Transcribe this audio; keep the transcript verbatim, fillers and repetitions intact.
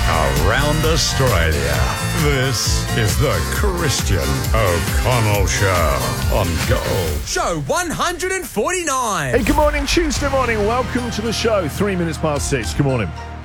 around Australia. This is the Christian O'Connell Show on Gold. Show one forty-nine. Hey, good morning, Tuesday morning. Welcome to the show. Three minutes past six. Good morning.